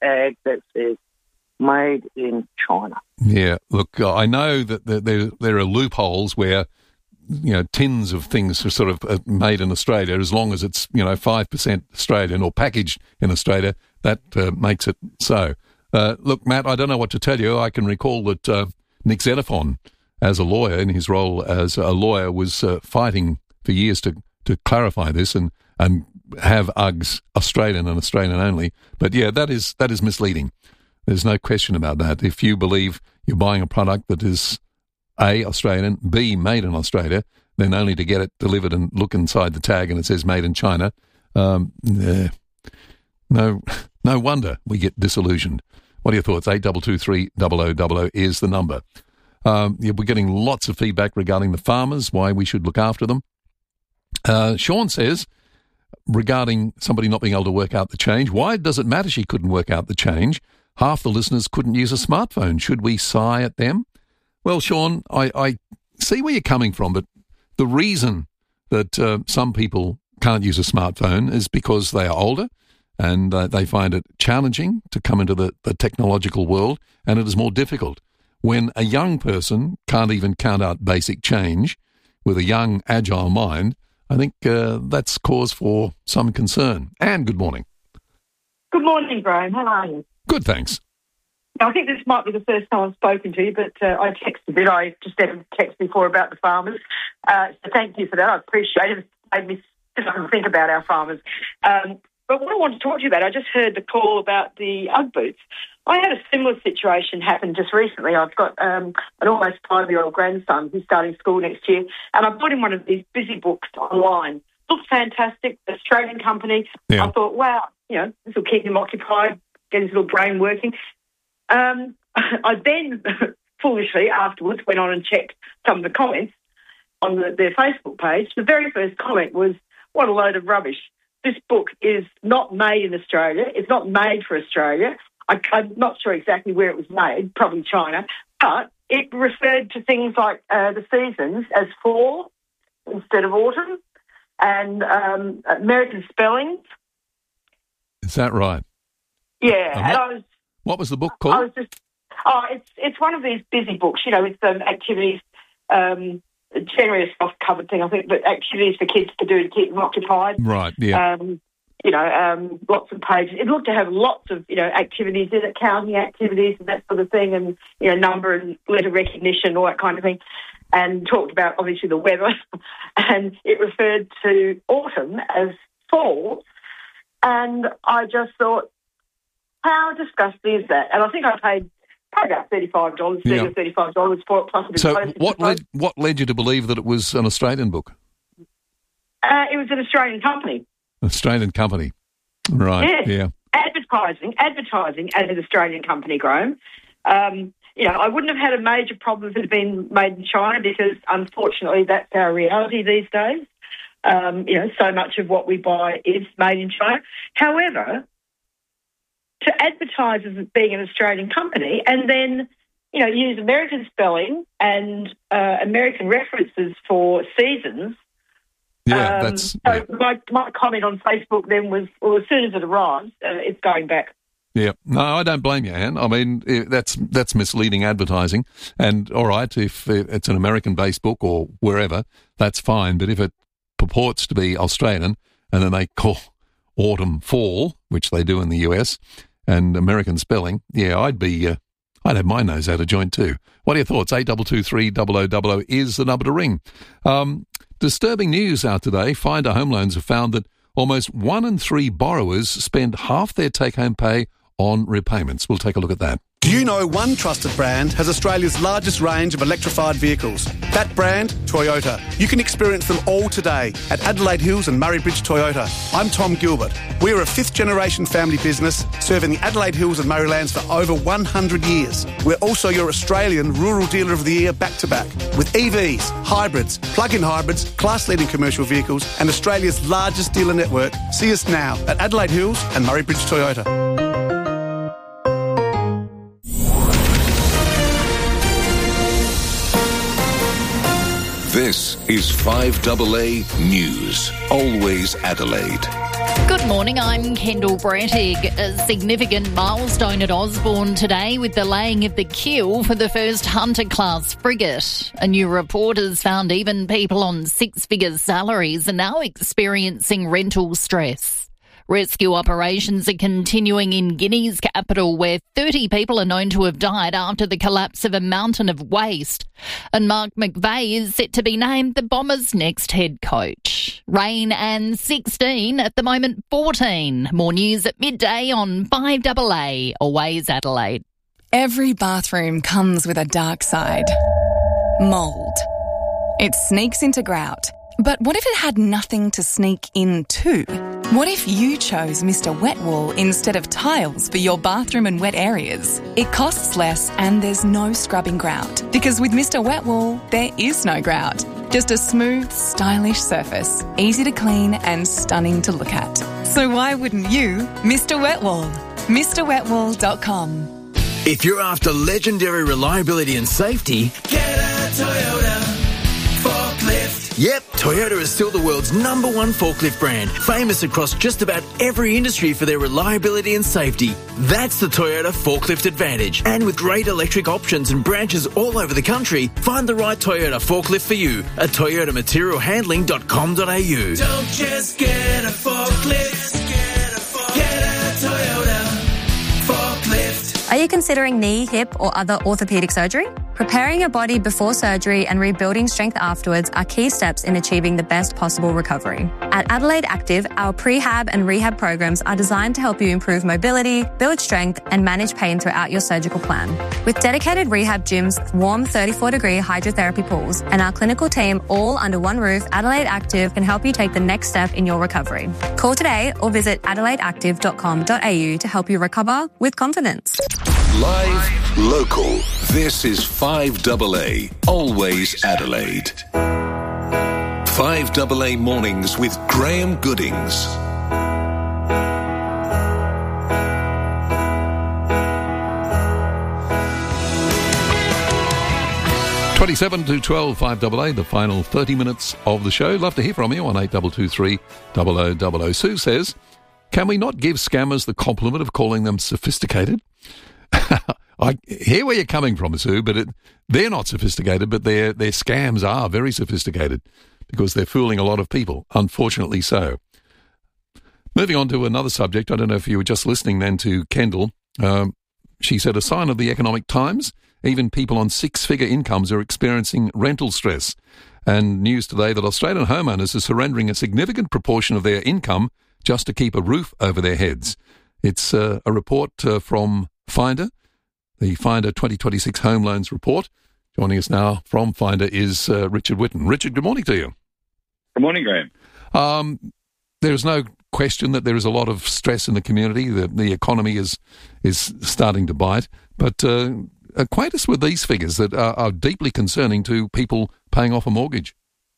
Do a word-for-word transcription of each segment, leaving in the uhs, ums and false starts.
tag that says made in China. Yeah, look, I know that there there are loopholes where, you know, tins of things are sort of made in Australia, as long as it's, you know, five percent Australian or packaged in Australia, that uh, makes it so. Uh, look, Matt, I don't know what to tell you. I can recall that uh, Nick Xenophon, as a lawyer, in his role as a lawyer, was uh, fighting for years to, to clarify this and, and have U Gs Australian and Australian only. But yeah, that is that is misleading. There's no question about that. If you believe you're buying a product that is A, Australian, B, made in Australia, then only to get it delivered and look inside the tag and it says made in China, um, eh, no no wonder we get disillusioned. What are your thoughts? eight two two three zero zero zero zero is the number. Um, yeah, we're getting lots of feedback regarding the farmers, why we should look after them. Uh, Sean says, regarding somebody not being able to work out the change, why does it matter she couldn't work out the change? Half the listeners couldn't use a smartphone. Should we sigh at them? Well, Sean, I, I see where you're coming from, but the reason that uh, some people can't use a smartphone is because they are older and uh, they find it challenging to come into the, the technological world, and it is more difficult. When a young person can't even count out basic change with a young, agile mind, I think uh, that's cause for some concern. Anne, good morning. Good morning, Graham. How are you? Good, thanks. I think this might be the first time I've spoken to you, but uh, I texted a bit. I just had a text before about the farmers. Uh, so thank you for that. I appreciate it. It made me sit up and think about our farmers. Um, but what I want to talk to you about, I just heard the call about the Ugg boots. I had a similar situation happen just recently. I've got um, an almost five-year-old grandson who's starting school next year, and I bought him one of these busy books online. Looked fantastic, Australian company. Yeah. I thought, wow, you know, this will keep him occupied, get his little brain working. Um, I then, foolishly, afterwards, went on and checked some of the comments on the, their Facebook page. The very first comment was, what a load of rubbish. This book is not made in Australia. It's not made for Australia. I, I'm not sure exactly where it was made, probably China, but it referred to things like uh, the seasons as fall instead of autumn, and um, American spelling. Is that right? Yeah, and, and what, I was... What was the book called? I was just, oh, it's it's one of these busy books, you know, it's um, activities, um, generally a soft-covered thing, I think, but activities for kids to do to keep them occupied. Right, yeah. Um, you know, um, lots of pages. It looked to have lots of, you know, activities in it, counting activities and that sort of thing, and, you know, number and letter recognition, all that kind of thing, and talked about, obviously, the weather, and it referred to autumn as fall, and I just thought, how disgusting is that? And I think I paid probably about thirty-five dollars, thirty Yeah. or thirty-five dollars for it, plus a bit So postage. what led, what led you to believe that it was an Australian book? Uh, it was an Australian company. Australian company. Right, Yeah. yeah. Advertising, advertising as an Australian company, Graham. Um, you know, I wouldn't have had a major problem if it had been made in China, because unfortunately that's our reality these days. Um, you know, so much of what we buy is made in China. However, to advertise as being an Australian company and then, you know, use American spelling and uh, American references for seasons. Yeah, um, that's... So Yeah. my, my comment on Facebook then was, well, as soon as it arrives, uh, it's going back. Yeah, no, I don't blame you, Anne. I mean, eh, that's that's misleading advertising. And all right, if it's an American-based book or wherever, that's fine. But if it purports to be Australian and then they call autumn fall, which they do in the U S, and American spelling, yeah, I'd be, uh, I'd have my nose out of joint too. What are your thoughts? eight two two three zero zero zero zero is the number to ring. Um, disturbing news out today. Finder Home Loans have found that almost one in three borrowers spend half their take-home pay on repayments. We'll take a look at that. Do you know one trusted brand has Australia's largest range of electrified vehicles? That brand, Toyota. You can experience them all today at Adelaide Hills and Murray Bridge Toyota. I'm Tom Gilbert. We're a fifth-generation family business serving the Adelaide Hills and Murraylands for over one hundred years. We're also your Australian Rural Dealer of the Year back-to-back with E Vs, hybrids, plug-in hybrids, class-leading commercial vehicles and Australia's largest dealer network. See us now at Adelaide Hills and Murray Bridge Toyota. This is five A A News, always Adelaide. Good morning, I'm Kendall Brettig. A significant milestone at Osborne today with the laying of the keel for the first Hunter-class frigate. A new report has found even people on six-figure salaries are now experiencing rental stress. Rescue operations are continuing in Guinea's capital, where thirty people are known to have died after the collapse of a mountain of waste. And Mark McVeigh is set to be named the Bombers' next head coach. Rain and sixteen, at the moment fourteen. More news at midday on five A A, Always Adelaide. Every bathroom comes with a dark side. Mould. It sneaks into grout. But what if it had nothing to sneak into? What if you chose Mister Wet Wool instead of tiles for your bathroom and wet areas? It costs less and there's no scrubbing grout. Because with Mister Wet Wool, there is no grout. Just a smooth, stylish surface, easy to clean and stunning to look at. So why wouldn't you Mister Wet Wool? Mr Wet Wool dot com. If you're after legendary reliability and safety, get a Toyota forklift. Yep, Toyota is still the world's number one forklift brand, famous across just about every industry for their reliability and safety. That's the Toyota Forklift Advantage. And with great electric options and branches all over the country, find the right Toyota forklift for you at toyota material handling dot com dot a u. Don't just get a forklift, get a, forklift. Get a Toyota forklift. Are you considering knee, hip or other orthopaedic surgery? Preparing your body before surgery and rebuilding strength afterwards are key steps in achieving the best possible recovery. At Adelaide Active, our prehab and rehab programs are designed to help you improve mobility, build strength and manage pain throughout your surgical plan. With dedicated rehab gyms, warm thirty-four degree hydrotherapy pools and our clinical team all under one roof, Adelaide Active can help you take the next step in your recovery. Call today or visit adelaide active dot com dot a u to help you recover with confidence. Live, local. This is five A A, Always Adelaide. five A A Mornings with Graham Goodings. twenty-seven to twelve, five A A, the final thirty minutes of the show. Love to hear from you on eight two two three, double oh double oh. Sue says, can we not give scammers the compliment of calling them sophisticated? I hear where you're coming from, Sue, but it, they're not sophisticated, but their their scams are very sophisticated because they're fooling a lot of people, unfortunately so. Moving on to another subject, I don't know if you were just listening then to Kendall. Um, she said, a sign of the economic times, even people on six-figure incomes are experiencing rental stress. And news today that Australian homeowners are surrendering a significant proportion of their income just to keep a roof over their heads. It's uh, a report uh, from Finder, the Finder twenty twenty-six Home Loans Report. Joining us now from Finder is uh, Richard Whitten. Richard, good morning to you. Good morning, Graham. Um, there's no question that there is a lot of stress in the community. The, the economy is is starting to bite. But uh, acquaint us with these figures that are, are deeply concerning to people paying off a mortgage.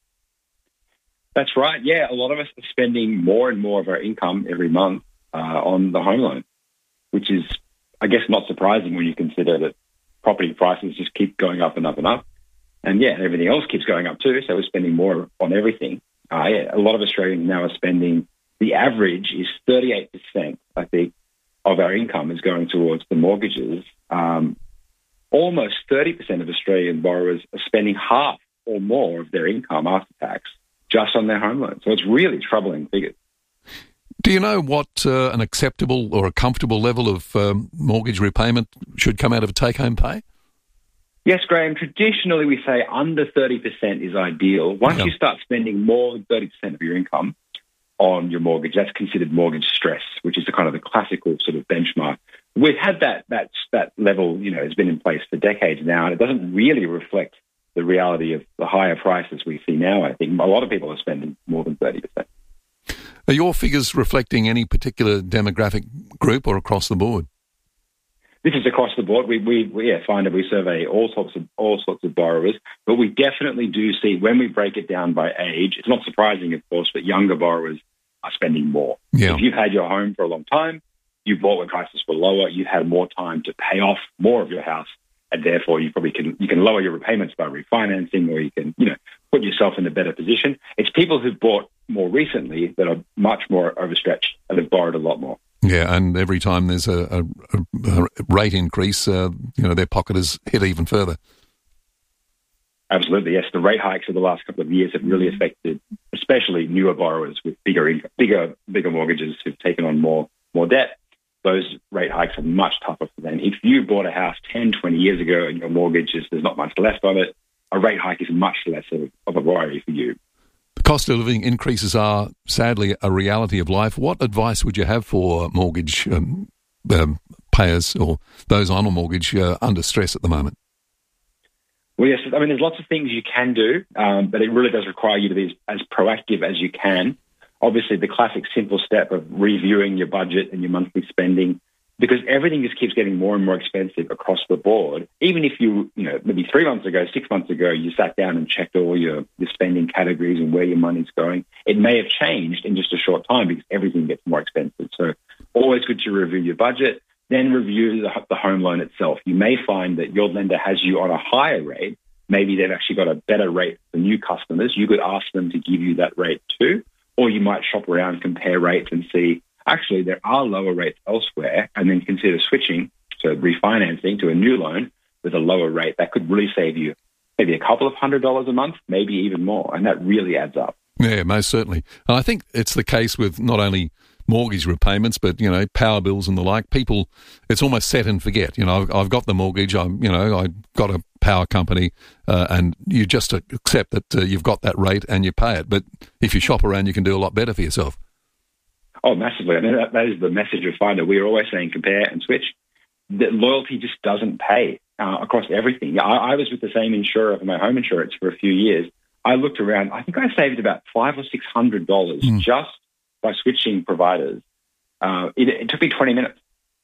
That's right. Yeah, a lot of us are spending more and more of our income every month uh, on the home loan, which is, I guess, not surprising when you consider that property prices just keep going up and up and up. And, yeah, everything else keeps going up too, so we're spending more on everything. Uh, yeah, a lot of Australians now are spending, the average is thirty-eight percent, I think, of our income is going towards the mortgages. Um, almost thirty percent of Australian borrowers are spending half or more of their income after tax just on their home loan. So it's really troubling figures. Do you know what uh, an acceptable or a comfortable level of um, mortgage repayment should come out of a take-home pay? Yes, Graham. Traditionally, we say under thirty percent is ideal. Once yeah. you start spending more than thirty percent of your income on your mortgage, that's considered mortgage stress, which is the kind of the classical sort of benchmark. We've had that that that level, you know, has been in place for decades now, and it doesn't really reflect the reality of the higher prices we see now. I think a lot of people are spending more than thirty percent. Are your figures reflecting any particular demographic group or across the board? This is across the board. We, we, we yeah, find that we survey all sorts of all sorts of borrowers, but we definitely do see when we break it down by age. It's not surprising, of course, but younger borrowers are spending more. Yeah. If you've had your home for a long time, you bought when prices were lower, you had more time to pay off more of your house, and therefore you probably can you can lower your repayments by refinancing, or you can you know put yourself in a better position. It's people who've bought more recently that are much more overstretched and have borrowed a lot more. Yeah, and every time there's a, a, a rate increase, uh, you know, their pocket is hit even further. Absolutely, yes. The rate hikes of the last couple of years have really affected, especially newer borrowers with bigger, bigger, bigger mortgages who've taken on more, more debt. Those rate hikes are much tougher for them. If you bought a house ten, twenty years ago and your mortgage is there's not much left of it, a rate hike is much less of, of a worry for you. The cost of living increases are sadly a reality of life. What advice would you have for mortgage um, um, payers or those on a mortgage uh, under stress at the moment? Well, yes, I mean, there's lots of things you can do, um, but it really does require you to be as, as proactive as you can. Obviously, the classic simple step of reviewing your budget and your monthly spending, because everything just keeps getting more and more expensive across the board. Even if you, you know, maybe three months ago, six months ago, you sat down and checked all your, your spending categories and where your money's going, it may have changed in just a short time because everything gets more expensive. So always good to review your budget. Then review the, the home loan itself. You may find that your lender has you on a higher rate. Maybe they've actually got a better rate for new customers. You could ask them to give you that rate too. Or you might shop around, compare rates and see, actually, there are lower rates elsewhere, and then consider switching to refinancing to a new loan with a lower rate. That could really save you maybe a couple of hundred dollars a month, maybe even more. And that really adds up. Yeah, most certainly. And I think it's the case with not only mortgage repayments, but, you know, power bills and the like. People, it's almost set and forget. You know, I've, I've got the mortgage, I'm, you know, I've got a power company, uh, and you just accept that uh, you've got that rate and you pay it. But if you shop around, you can do a lot better for yourself. Oh, massively. I mean, that, that is the message of Finder. We're always saying compare and switch. The loyalty just doesn't pay uh, across everything. I, I was with the same insurer for my home insurance for a few years. I looked around. I think I saved about five or six hundred dollars mm. just by switching providers. Uh, it, it took me twenty minutes.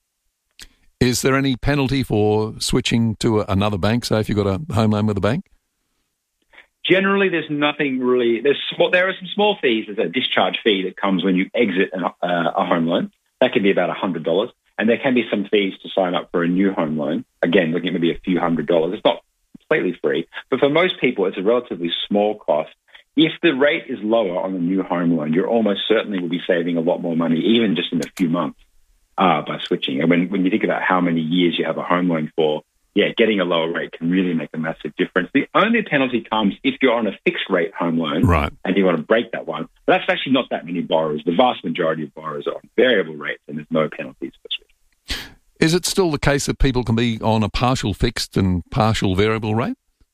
Is there any penalty for switching to a, another bank, say if you've got a home loan with a bank? Generally, there's nothing really. There's there are some small fees. There's a discharge fee that comes when you exit an, uh, a home loan. That can be about one hundred dollars. And there can be some fees to sign up for a new home loan. Again, looking at maybe a few hundred dollars. It's not completely free. But for most people, it's a relatively small cost. If the rate is lower on the new home loan, you almost certainly will be saving a lot more money, even just in a few months, uh, by switching. And when, when you think about how many years you have a home loan for, yeah, getting a lower rate can really make a massive difference. The only penalty comes if you're on a fixed rate home loan, right, and you want to break that one. But that's actually not that many borrowers. The vast majority of borrowers are on variable rates, and there's no penalties for switching. Is it still the case that people can be on a partial fixed and partial variable rate?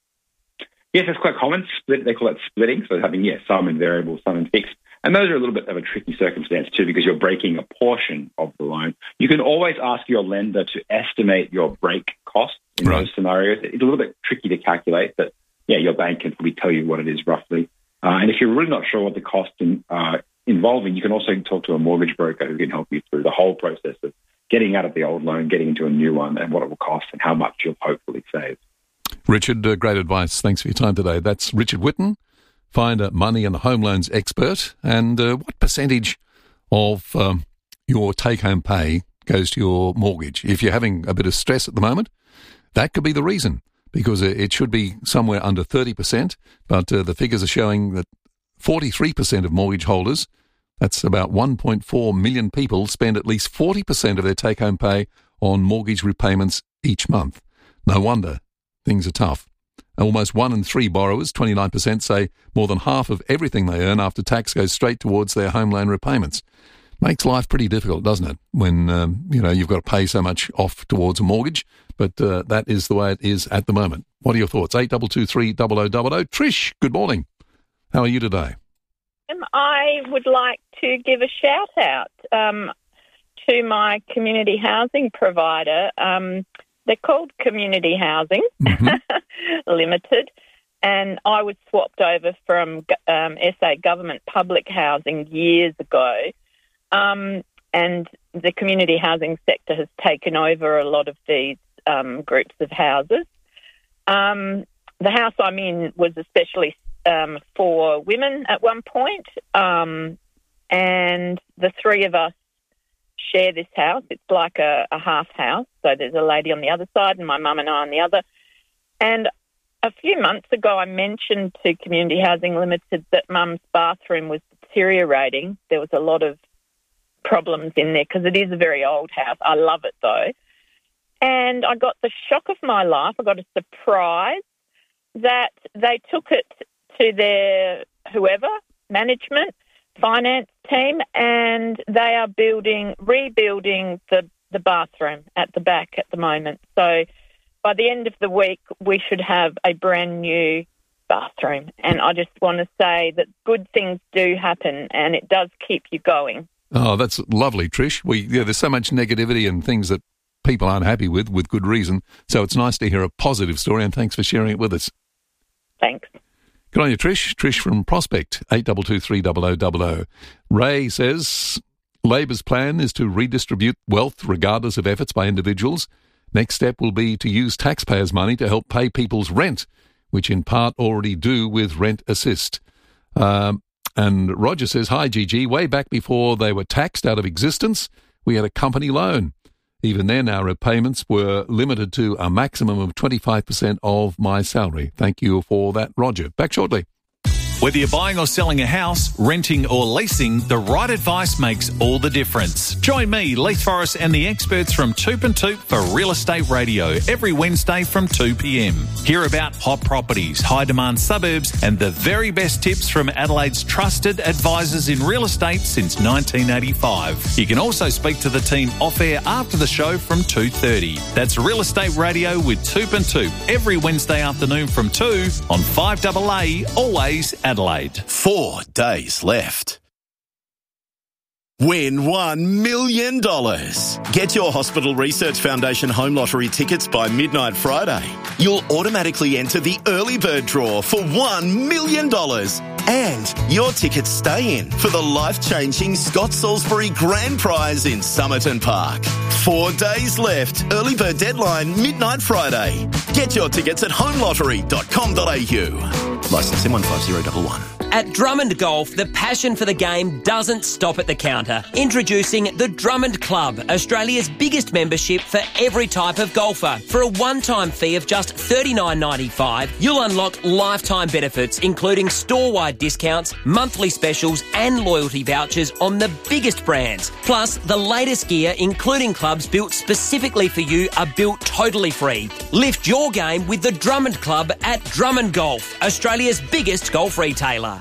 Yes, that's quite common. Split, they call it splitting. So having, yes, yeah, some in variable, some in fixed. And those are a little bit of a tricky circumstance too, because you're breaking a portion of the loan. You can always ask your lender to estimate your break costs in right. those scenarios. It's a little bit tricky to calculate, but yeah, your bank can probably tell you what it is roughly. Uh, and if you're really not sure what the cost in, uh, involving, you can also talk to a mortgage broker who can help you through the whole process of getting out of the old loan, getting into a new one, and what it will cost and how much you'll hopefully save. Richard, uh, great advice. Thanks for your time today. That's Richard Whitten, Finder money and home loans expert. And uh, what percentage of um, your take-home pay goes to your mortgage? If you're having a bit of stress at the moment, that could be the reason, because it should be somewhere under thirty percent. But uh, the figures are showing that forty-three percent of mortgage holders, that's about one point four million people, spend at least forty percent of their take-home pay on mortgage repayments each month. No wonder things are tough. Almost one in three borrowers, twenty-nine percent, say more than half of everything they earn after tax goes straight towards their home loan repayments. Makes life pretty difficult, doesn't it, when um, you know you've got to pay so much off towards a mortgage? But uh, that is the way it is at the moment. What are your thoughts? eight two two three, zero zero zero zero. Trish, good morning. How are you today? Um, I would like to give a shout out um, to my community housing provider. Um, they're called Community Housing mm-hmm. Limited, and I was swapped over from um, S A Government Public Housing years ago, um, and the community housing sector has taken over a lot of these um, groups of houses. Um, the house I'm in was especially um, for women at one point, um, and the three of us share this house. It's like a, a half house. So there's a lady on the other side and my mum and I on the other. And a few months ago, I mentioned to Community Housing Limited that Mum's bathroom was deteriorating. There was a lot of problems in there because it is a very old house. I love it though. And I got the shock of my life. I got a surprise that they took it to their whoever, management, finance team, and they are building, rebuilding the, the bathroom at the back at the moment. So by the end of the week, we should have a brand new bathroom. And I just want to say that good things do happen and it does keep you going. Oh, that's lovely, Trish. We yeah, there's so much negativity and things that people aren't happy with, with good reason. So it's nice to hear a positive story, and thanks for sharing it with us. Thanks. Good on you, Trish. Trish from Prospect, eight two two three zero zero zero zero. Ray says, Labor's plan is to redistribute wealth regardless of efforts by individuals. Next step will be to use taxpayers' money to help pay people's rent, which in part already do with Rent Assist. Um, and Roger says, hi, Gigi. Way back before they were taxed out of existence, we had a company loan. Even then, our repayments were limited to a maximum of twenty-five percent of my salary. Thank you for that, Roger. Back shortly. Whether you're buying or selling a house, renting or leasing, the right advice makes all the difference. Join me, Leith Forrest, and the experts from Toop and Toop for Real Estate Radio every Wednesday from two p.m. Hear about hot properties, high-demand suburbs, and the very best tips from Adelaide's trusted advisors in real estate since nineteen eighty-five. You can also speak to the team off-air after the show from two thirty. That's Real Estate Radio with Toop and Toop every Wednesday afternoon from two on five A A, always Adelaide. Four days left. Win one million dollars. Get your Hospital Research Foundation Home Lottery tickets by midnight Friday. You'll automatically enter the early bird draw for one million dollars. And your tickets stay in for the life-changing Scott Salisbury Grand Prize in Somerton Park. Four days left. Early bird deadline, midnight Friday. Get your tickets at home lottery dot com dot a u. Licence M one five zero one one. At Drummond Golf, the passion for the game doesn't stop at the counter. Introducing the Drummond Club, Australia's biggest membership for every type of golfer. For a one-time fee of just thirty-nine ninety-five, you'll unlock lifetime benefits, including store-wide discounts, monthly specials and loyalty vouchers on the biggest brands. Plus, the latest gear, including clubs built specifically for you, are built totally free. Lift your game with the Drummond Club at Drummond Golf, Australia's biggest golf retailer.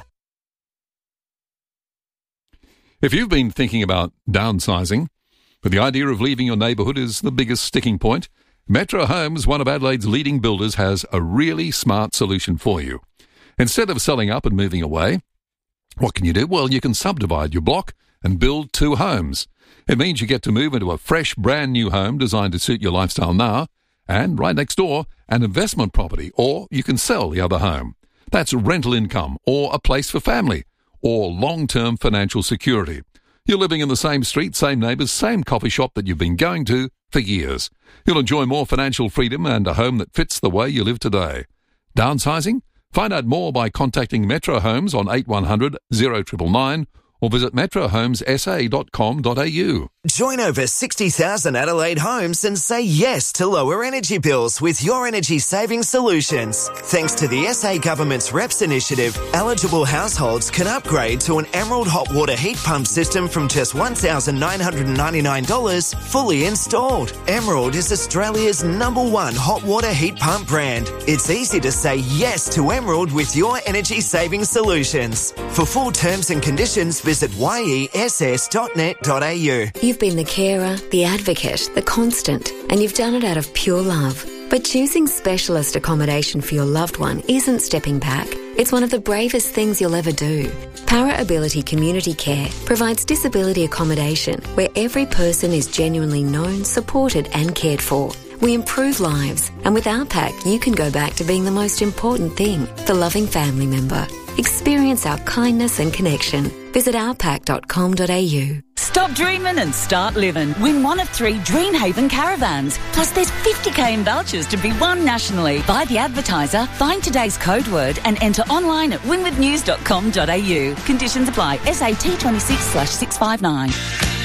If you've been thinking about downsizing, but the idea of leaving your neighbourhood is the biggest sticking point, Metro Homes, one of Adelaide's leading builders, has a really smart solution for you. Instead of selling up and moving away, what can you do? Well, you can subdivide your block and build two homes. It means you get to move into a fresh, brand new home designed to suit your lifestyle now, and right next door, an investment property, or you can sell the other home. That's rental income, or a place for family, or long-term financial security. You're living in the same street, same neighbours, same coffee shop that you've been going to for years. You'll enjoy more financial freedom and a home that fits the way you live today. Downsizing? Find out more by contacting Metro Homes on eight one hundred oh nine nine nine or visit metro homes s a dot com dot a u. Join over sixty thousand Adelaide homes and say yes to lower energy bills with your energy saving solutions. Thanks to the S A Government's R E P S initiative, eligible households can upgrade to an Emerald hot water heat pump system from just one thousand nine hundred ninety-nine dollars fully installed. Emerald is Australia's number one hot water heat pump brand. It's easy to say yes to Emerald with your energy saving solutions. For full terms and conditions, visit y e s s dot net dot a u. You've been the carer, the advocate, the constant, and you've done it out of pure love. But choosing specialist accommodation for your loved one isn't stepping back. It's one of the bravest things you'll ever do. Para Ability Community Care provides disability accommodation where every person is genuinely known, supported and cared for. We improve lives, and with our pack, you can go back to being the most important thing, the loving family member. Experience our kindness and connection. Visit our pack dot com dot a u. Stop dreaming and start living. Win one of three Dreamhaven caravans. Plus there's fifty k in vouchers to be won nationally. Buy the advertiser, find today's code word and enter online at winwith news dot com dot a u. Conditions apply. S A T twenty-six slash six five nine.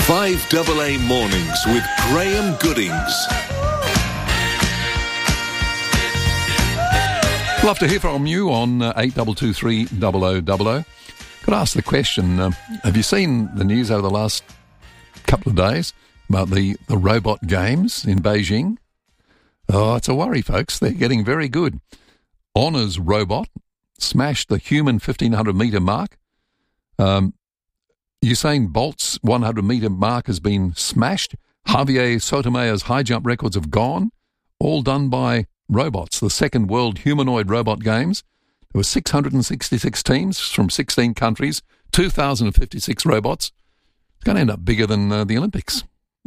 five double A Mornings with Graham Goodings. Love to hear from you on uh, eight two two three zero zero zero zero. Could I ask the question, uh, have you seen the news over the last couple of days about the, the robot games in Beijing? Oh, it's a worry, folks. They're getting very good. Honour's robot smashed the human fifteen hundred metre mark. Um, Usain Bolt's one hundred metre mark has been smashed. Javier Sotomayor's high jump records have gone. All done by robots. The second World Humanoid Robot Games. There were six hundred sixty-six teams from sixteen countries, two thousand fifty-six robots. It's going to end up bigger than uh, the Olympics.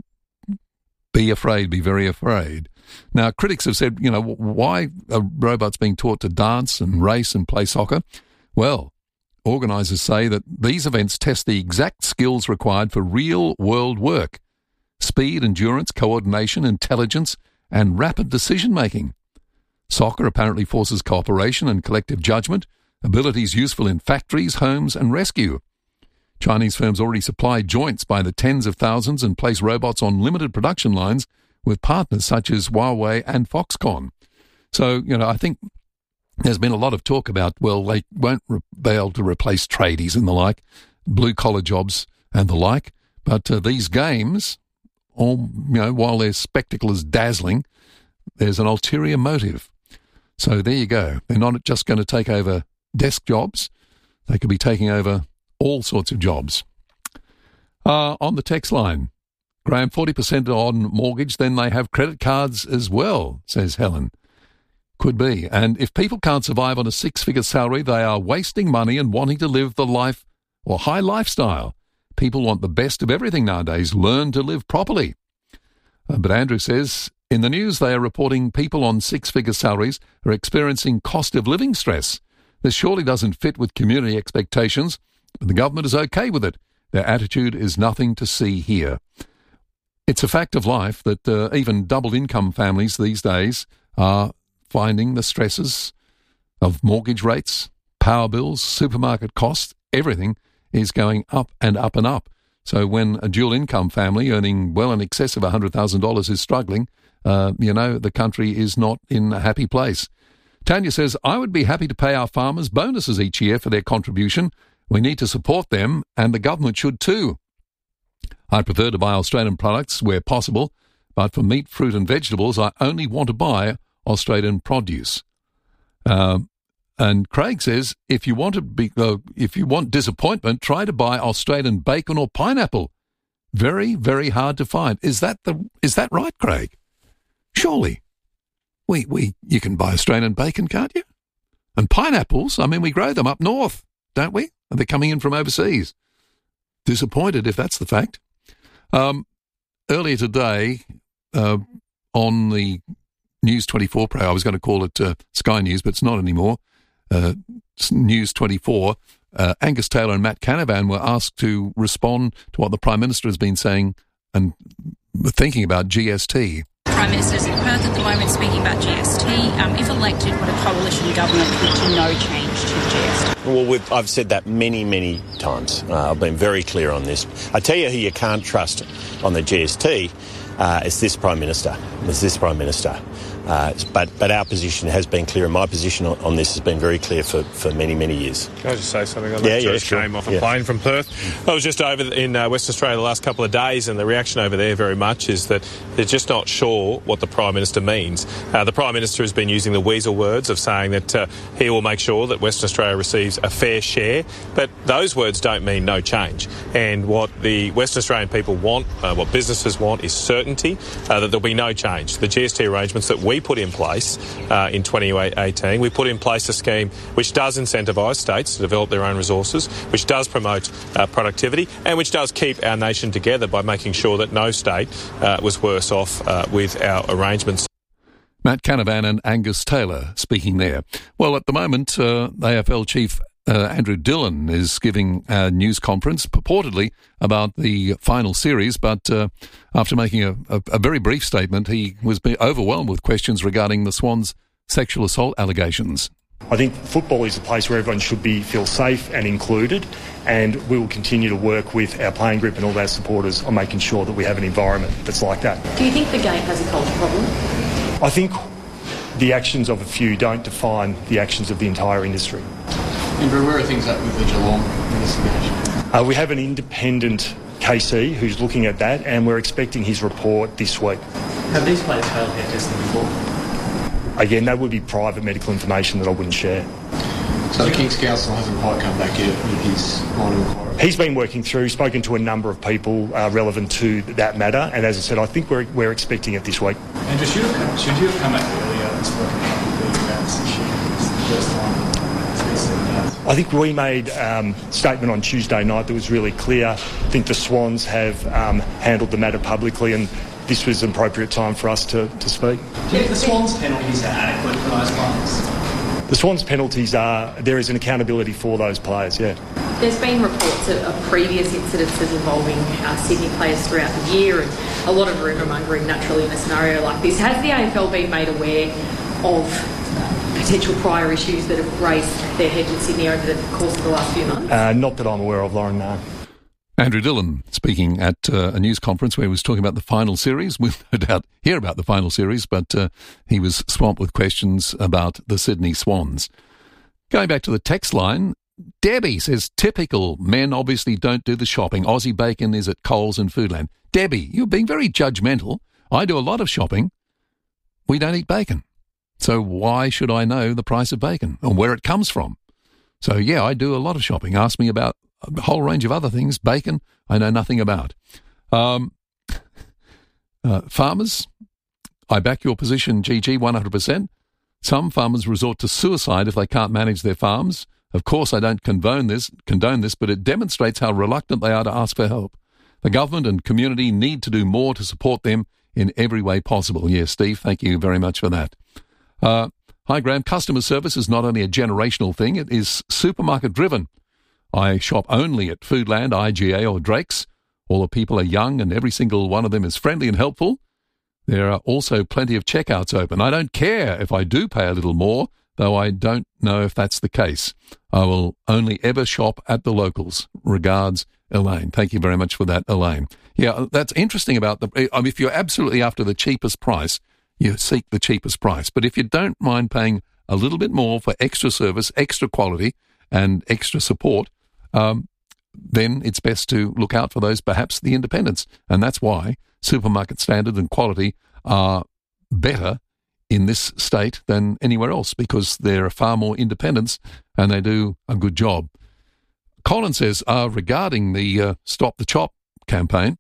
Be afraid, be very afraid. Now, critics have said, you know, why are robots being taught to dance and race and play soccer? Well, organisers say that these events test the exact skills required for real-world work. Speed, endurance, coordination, intelligence, and rapid decision-making. Soccer apparently forces cooperation and collective judgment, abilities useful in factories, homes, and rescue. Chinese firms already supply joints by the tens of thousands and place robots on limited production lines with partners such as Huawei and Foxconn. So, you know, I think there's been a lot of talk about, well, they won't re- be able to replace tradies and the like, blue-collar jobs and the like, but uh, these games, all, you know, while their spectacle is dazzling, there's an ulterior motive. So there you go. They're not just going to take over desk jobs. They could be taking over all sorts of jobs. Uh, on the text line, Graham, forty percent on mortgage, then they have credit cards as well, says Helen. Could be. And if people can't survive on a six-figure salary, they are wasting money and wanting to live the life or high lifestyle. People want the best of everything nowadays. Learn to live properly. Uh, but Andrew says, in the news, they are reporting people on six-figure salaries are experiencing cost of living stress. This surely doesn't fit with community expectations, but the government is okay with it. Their attitude is nothing to see here. It's a fact of life that uh, even double-income families these days are finding the stresses of mortgage rates, power bills, supermarket costs, everything is going up and up and up. So when a dual-income family earning well in excess of one hundred thousand dollars is struggling, uh, you know, the country is not in a happy place. Tanya says, I would be happy to pay our farmers bonuses each year for their contribution. We need to support them, and the government should too. I prefer to buy Australian products where possible, but for meat, fruit and vegetables, I only want to buy Australian produce. Uh, and Craig says, if you want to be, uh, if you want disappointment, try to buy Australian bacon or pineapple. Very, very hard to find. Is that the? Is that right, Craig? Surely, we we you can buy Australian bacon, can't you? And pineapples. I mean, we grow them up north, don't we? And they're coming in from overseas. Disappointed if that's the fact. Um, earlier today, uh, on the News twenty-four program, I was going to call it uh, Sky News, but it's not anymore. Uh, News twenty-four, uh, Angus Taylor and Matt Canavan were asked to respond to what the Prime Minister has been saying and thinking about G S T. Prime Minister's in Perth at the moment speaking about G S T. Um, if elected, would a coalition government commit to no change to G S T? Well, we've, I've said that many, many times. Uh, I've been very clear on this. I tell you who you can't trust on the G S T. Uh, it's this Prime Minister. It's this Prime Minister. Uh, but but our position has been clear, and my position on, on this has been very clear for, for many, many years. Can I just say something? I yeah, just yeah, sure. came off a yeah. plane from Perth. I was just over in uh, Western Australia the last couple of days, and the reaction over there very much is that they're just not sure what the Prime Minister means. Uh, the Prime Minister has been using the weasel words of saying that uh, he will make sure that Western Australia receives a fair share, but those words don't mean no change. And what the Western Australian people want, uh, what businesses want, is certainty uh, that there'll be no change. The G S T arrangements that we put in place Uh, in twenty eighteen, we put in place a scheme which does incentivise states to develop their own resources, which does promote uh, productivity, and which does keep our nation together by making sure that no state uh, was worse off uh, with our arrangements. Matt Canavan and Angus Taylor speaking there. Well, at the moment, uh, A F L chief uh, Andrew Dillon is giving a news conference purportedly about the final series, but uh, after making a, a, a very brief statement, he was overwhelmed with questions regarding the Swans' sexual assault allegations. I think football is a place where everyone should be feel safe and included, and we will continue to work with our playing group and all our supporters on making sure that we have an environment that's like that. Do you think the game has a culture problem? I think the actions of a few don't define the actions of the entire industry. Andrew, where are things at with the Geelong investigation? Uh, we have an independent K C who's looking at that, and we're expecting his report this week. Have these players failed hair testing before? Again, that would be private medical information that I wouldn't share. So the King's Counsel hasn't quite come back yet with his line of inquiry? He's been working through, spoken to a number of people uh, relevant to that matter, and as I said, I think we're, we're expecting it this week. Andrew, should, have come, should you have come back earlier and spoken publicly about this issue? It's the first time. I think we made a um, statement on Tuesday night that was really clear. I think the Swans have um, handled the matter publicly, and this was an appropriate time for us to, to speak. Do you think the Swans' penalties are adequate for those players? The Swans' penalties are, there is an accountability for those players, yeah. There's been reports of, of previous incidences involving uh, Sydney players throughout the year, and a lot of rumour mongering naturally in a scenario like this. Has the A F L been made aware of potential prior issues that have raised their head in Sydney over the course of the last few months? Uh, not that I'm aware of, Lauren, no. Andrew Dillon speaking at uh, a news conference where he was talking about the final series. We'll no doubt hear about the final series, but uh, he was swamped with questions about the Sydney Swans. Going back to the text line, Debbie says, typical, men obviously don't do the shopping. Aussie bacon is at Coles and Foodland. Debbie, you're being very judgmental. I do a lot of shopping. We don't eat bacon. So why should I know the price of bacon and where it comes from? So, yeah, I do a lot of shopping. Ask me about a whole range of other things. Bacon, I know nothing about. Um, uh, farmers, I back your position, G G, one hundred percent. Some farmers resort to suicide if they can't manage their farms. Of course, I don't condone this, condone this, but it demonstrates how reluctant they are to ask for help. The government and community need to do more to support them in every way possible. Yes, Steve, thank you very much for that. Uh, hi, Graham. Customer service is not only a generational thing, it is supermarket-driven. I shop only at Foodland, I G A or Drake's. All the people are young and every single one of them is friendly and helpful. There are also plenty of checkouts open. I don't care if I do pay a little more, though I don't know if that's the case. I will only ever shop at the locals. Regards, Elaine. Thank you very much for that, Elaine. Yeah, that's interesting about the... I mean, if you're absolutely after the cheapest price, you seek the cheapest price. But if you don't mind paying a little bit more for extra service, extra quality, and extra support, um, then it's best to look out for those, perhaps the independents. And that's why supermarket standard and quality are better in this state than anywhere else, because there are far more independents and they do a good job. Colin says, uh, regarding the uh, Stop the Chop campaign,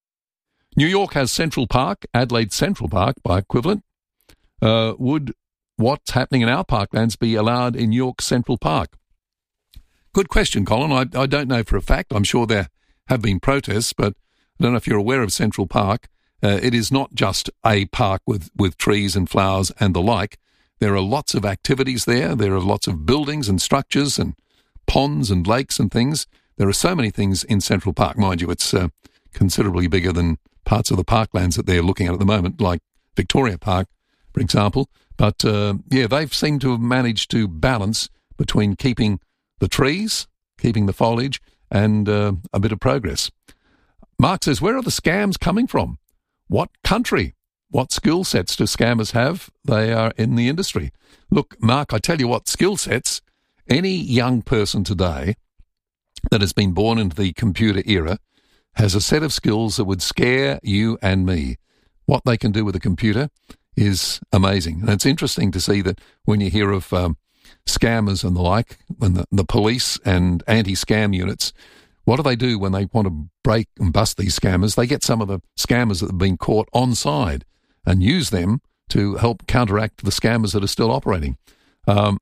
New York has Central Park, Adelaide Central Park by equivalent. Uh, would what's happening in our parklands be allowed in New York Central Park? Good question, Colin. I, I don't know for a fact. I'm sure there have been protests, but I don't know if you're aware of Central Park. Uh, it is not just a park with, with trees and flowers and the like. There are lots of activities there. There are lots of buildings and structures and ponds and lakes and things. There are so many things in Central Park. Mind you, it's uh, considerably bigger than parts of the parklands that they're looking at at the moment, like Victoria Park, for example. But, uh, yeah, they've seemed to have managed to balance between keeping the trees, keeping the foliage, and uh, a bit of progress. Mark says, where are the scams coming from? What country? What skill sets do scammers have? They are in the industry. Look, Mark, I tell you what, skill sets, any young person today that has been born into the computer era has a set of skills that would scare you and me. What they can do with a computer is amazing. And it's interesting to see that when you hear of um, scammers and the like, when the, the police and anti-scam units, what do they do when they want to break and bust these scammers? They get some of the scammers that have been caught on side and use them to help counteract the scammers that are still operating. Um,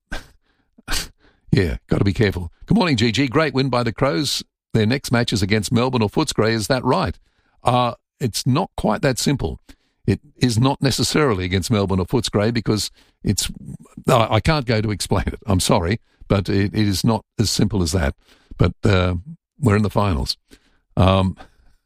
yeah, got to be careful. Good morning, G G. Great win by the Crows. Their next match is against Melbourne or Footscray. Is that right? Uh, it's not quite that simple. It is not necessarily against Melbourne or Footscray because it's... I can't go to explain it. I'm sorry, but it, it is not as simple as that. But uh, we're in the finals. Um,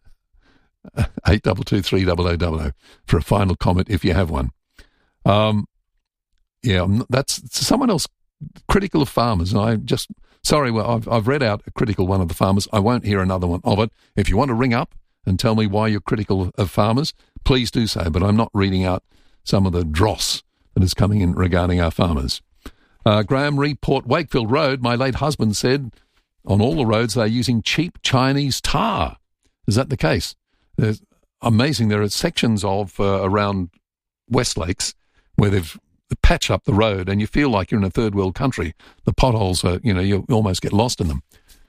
eight two two three double oh double oh for a final comment if you have one. Um, yeah, that's someone else critical of farmers. And I just, sorry, well, I've, I've read out a critical one of the farmers. I won't hear another one of it. If you want to ring up and tell me why you're critical of farmers, please do so. But I'm not reading out some of the dross that is coming in regarding our farmers. Uh, Graham Re Port Wakefield Road, my late husband said on all the roads they're using cheap Chinese tar. Is that the case? There's, amazing. There are sections of uh, around West Lakes where they've patched up the road and you feel like you're in a third world country. The potholes are, you know, you almost get lost in them.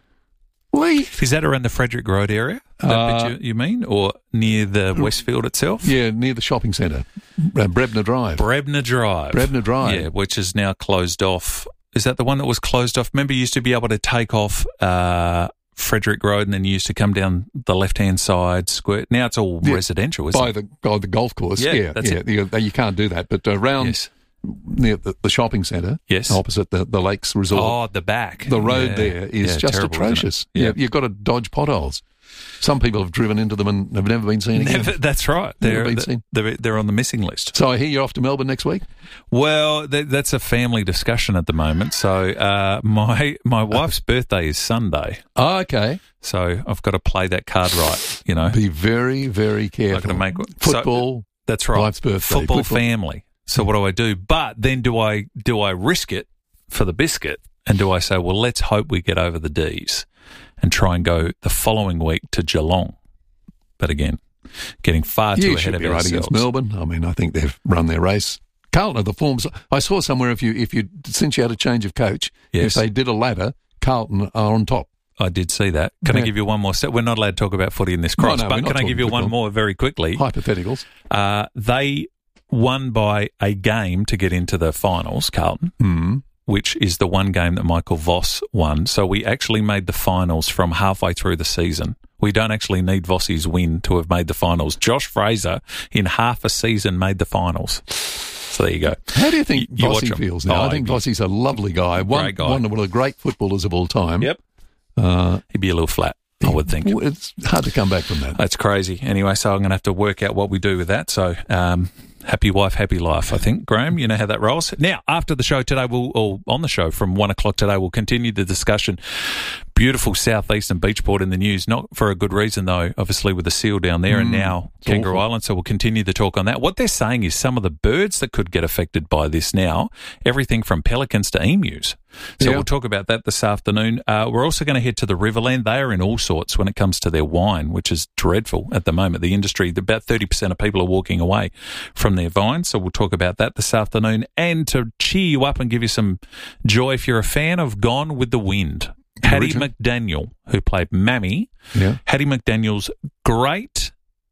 We, Is that around the Frederick Road area, that Uh, bit you, you mean, or near the Westfield itself? Yeah, near the shopping centre, uh, Brebner Drive. Brebner Drive. Brebner Drive. Yeah, which is now closed off. Is that the one that was closed off? Remember, you used to be able to take off uh, Frederick Road and then you used to come down the left-hand side, square. Now it's all Yeah, residential, isn't by it? the by the golf course. Yeah, Yeah, that's yeah. it. You, you can't do that, but around Yes. near the, the shopping centre, Yes. opposite the, the Lakes Resort. Oh, the back. The road Yeah. there is Yeah, just terrible, isn't it? atrocious. Yeah. Yeah, you've got to dodge potholes. Some people have driven into them and have never been seen again. Never, that's right. Never They're, been seen. they're, they're on the missing list. So I hear you're off to Melbourne next week? Well, th- that's a family discussion at the moment. So uh, my my wife's birthday is Sunday. Oh, okay. So I've got to play that card right, you know. Be very, very careful. I've got to make Football, So, that's right. wife's birthday. Football, Football. family. So what do I do? But then do I do I risk it for the biscuit? And do I say, well, let's hope we get over the D's and try and go the following week to Geelong? But again, getting far too You ahead should of be right ourselves. against Melbourne. I mean, I think they've run their race. Carlton are the forms. I saw somewhere if you if you since you had a change of coach, Yes. if they did a ladder, Carlton are on top. I did see that. Can I Yeah. give you one more step? We're not allowed to talk about footy in this cross, No, no, but we're not can I give talking you one football. more very quickly? Hypotheticals. Uh, they won by a game to get into the finals, Carlton, Mm. which is the one game that Michael Voss won. So we actually made the finals from halfway through the season. We don't actually need Vossi's win to have made the finals. Josh Fraser, in half a season, made the finals. So there you go. How do you think You- you watch Vossi him. feels now? Oh, I think he- Vossi's a lovely guy. One, Great guy. one of the great footballers of all time. Yep. Uh, He'd be a little flat, I would think. well, it's hard to come back from that. That's crazy. Anyway, so I'm going to have to work out what we do with that. So, um, happy wife, happy life, I think. Graham, you know how that rolls. Now, after the show today, we'll, or on the show from one o'clock today, we'll continue the discussion. Beautiful southeastern beachport in the news, not for a good reason, though, obviously with the seal down there and Mm, now it's Kangaroo awful. Island. So we'll continue the talk on that. What they're saying is some of the birds that could get affected by this now, everything from pelicans to emus. So Yeah. we'll talk about that this afternoon. Uh, we're also going to head to the Riverland. They are in all sorts when it comes to their wine, which is dreadful at the moment. The industry, about thirty percent of people are walking away from their vines. So we'll talk about that this afternoon. And to cheer you up and give you some joy, if you're a fan of Gone with the Wind, Hattie Original? McDaniel, who played Mammy, Yeah. Hattie McDaniel's great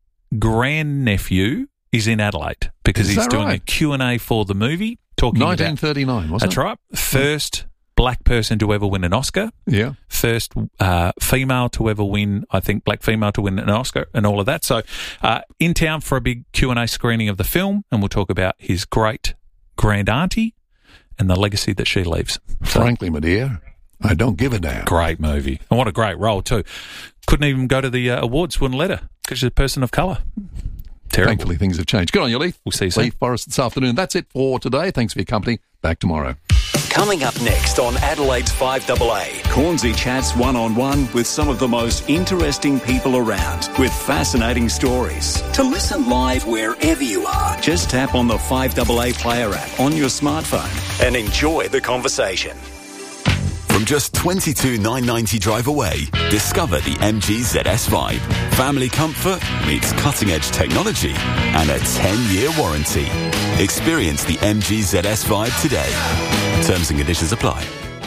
grandnephew is in Adelaide because Is he's that doing a right? Q and A for the movie. Talking about nineteen thirty-nine, wasn't that's it? right. First black person to ever win an Oscar. Yeah. First uh, female to ever win, I think, black female to win an Oscar and all of that. So uh, in town for a big Q and A screening of the film, and we'll talk about his great grand auntie and the legacy that she leaves. So, Frankly, my dear, I don't give a damn. great movie. And what a great role, too. Couldn't even go to the uh, awards, wouldn't let her because she's a person of colour. Terrible. Thankfully, things have changed. Good on you, Leith. We'll see you soon. Leith Forrest this afternoon. That's it for today. Thanks for your company. Back tomorrow. Coming up next on Adelaide's five A A, Cornsey chats one-on-one with some of the most interesting people around with fascinating stories. To listen live wherever you are, just tap on the five A A player app on your smartphone and enjoy the conversation. From just twenty-two thousand nine hundred ninety drive away, discover the M G Z S Vibe. Family comfort meets cutting-edge technology and a ten-year warranty. Experience the M G Z S Vibe today. Terms and conditions apply.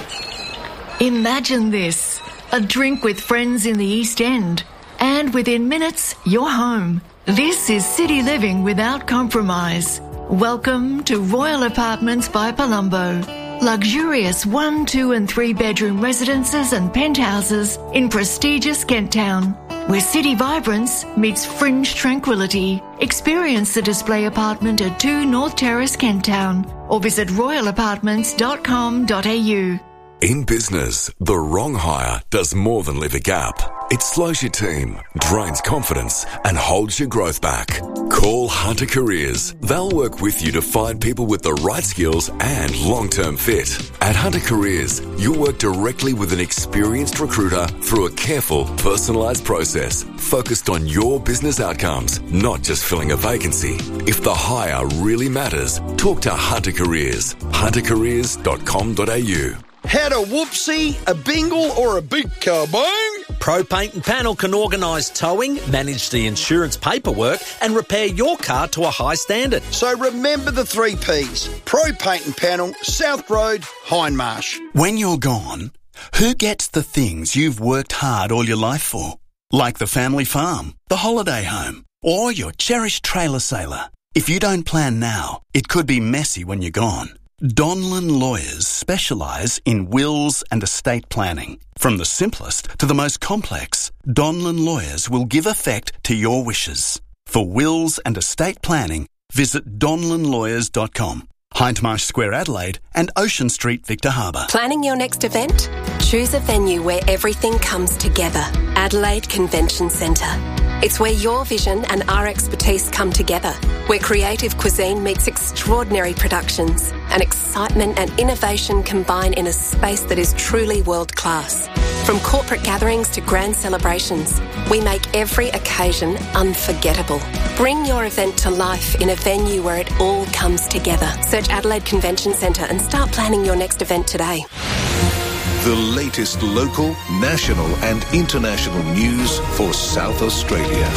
Imagine this, a drink with friends in the East End, and within minutes, you're home. This is city living without compromise. Welcome to Royal Apartments by Palumbo. Luxurious one, two and three bedroom residences and penthouses in prestigious Kent Town, where city vibrance meets fringe tranquility. Experience the display apartment at two North Terrace, Kent Town, or visit royal apartments dot com dot a u. In business, the wrong hire does more than leave a gap. It slows your team, drains confidence, and holds your growth back. Call Hunter Careers. They'll work with you to find people with the right skills and long-term fit. At Hunter Careers, you'll work directly with an experienced recruiter through a careful, personalised process focused on your business outcomes, not just filling a vacancy. If the hire really matters, talk to Hunter Careers. hunter careers dot com dot a u. Had a whoopsie, a bingle or a big kabong? Pro Paint and Panel can organise towing, manage the insurance paperwork and repair your car to a high standard. So remember the three Ps. Pro Paint and Panel, South Road, Hindmarsh. When you're gone, who gets the things you've worked hard all your life for? Like the family farm, the holiday home, or your cherished trailer sailor. If you don't plan now, it could be messy when you're gone. Donlan Lawyers specialise in wills and estate planning. From the simplest to the most complex, Donlan Lawyers will give effect to your wishes. For wills and estate planning, visit donlan lawyers dot com. Hindmarsh Square, Adelaide and Ocean Street, Victor Harbour. Planning your next event? Choose a venue where everything comes together. Adelaide Convention Centre. It's where your vision and our expertise come together, where creative cuisine meets extraordinary productions and excitement and innovation combine in a space that is truly world-class. From corporate gatherings to grand celebrations, we make every occasion unforgettable. Bring your event to life in a venue where it all comes together. Search Adelaide Convention Centre and start planning your next event today. The latest local, national and international news for South Australia.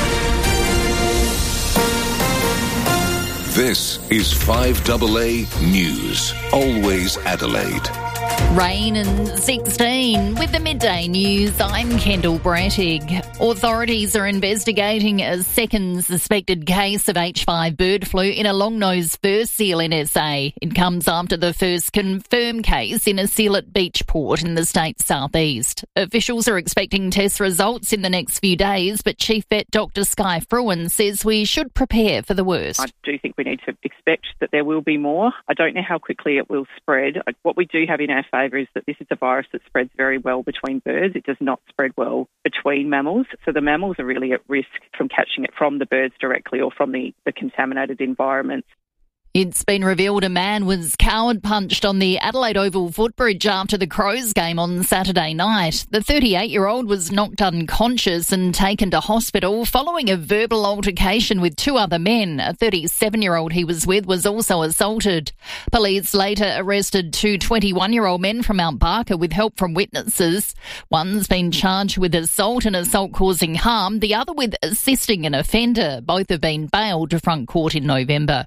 This is five A A News, always Adelaide. Rain and sixteen. With the midday news, I'm Kendall Brattig. Authorities are investigating a second suspected case of H five bird flu in a long-nosed fur seal in S A. It comes after the first confirmed case in a seal at Beachport in the state's southeast. Officials are expecting test results in the next few days, but Chief Vet Doctor Skye Fruin says we should prepare for the worst. I do think we need to expect that there will be more. I don't know how quickly it will spread. What we do have in our favour is that this is a virus that spreads very well between birds. It does not spread well between mammals. So the mammals are really at risk from catching it from the birds directly or from the, the contaminated environments. It's been revealed a man was coward punched on the Adelaide Oval footbridge after the Crows game on Saturday night. The thirty-eight-year-old was knocked unconscious and taken to hospital following a verbal altercation with two other men. A thirty-seven-year-old he was with was also assaulted. Police later arrested two twenty-one-year-old men from Mount Barker with help from witnesses. One's been charged with assault and assault causing harm, the other with assisting an offender. Both have been bailed to front court in November.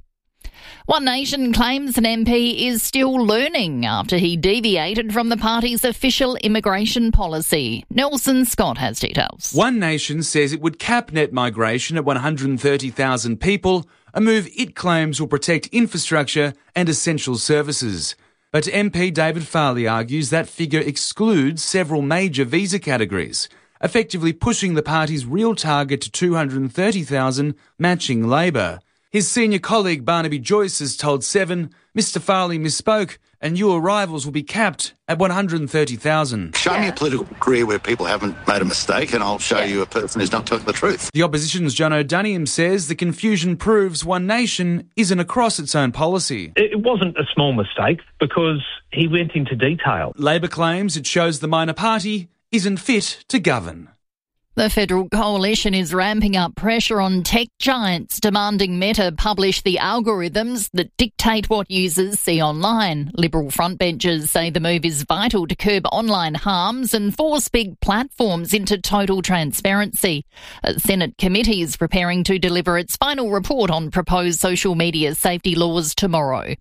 One Nation claims an M P is still learning after he deviated from the party's official immigration policy. Nelson Scott has details. One Nation says it would cap net migration at one hundred thirty thousand people, a move it claims will protect infrastructure and essential services. But M P David Farley argues that figure excludes several major visa categories, effectively pushing the party's real target to two hundred thirty thousand, matching Labor. His senior colleague Barnaby Joyce has told Seven, Mister Farley misspoke and new arrivals will be capped at one hundred thirty thousand. Show me a political career where people haven't made a mistake and I'll show yeah. you a person who's not telling the truth. The opposition's John O'Duniam says the confusion proves One Nation isn't across its own policy. It wasn't a small mistake because he went into detail. Labor claims it shows the minor party isn't fit to govern. The Federal Coalition is ramping up pressure on tech giants, demanding Meta publish the algorithms that dictate what users see online. Liberal frontbenchers say the move is vital to curb online harms and force big platforms into total transparency. A Senate committee is preparing to deliver its final report on proposed social media safety laws tomorrow.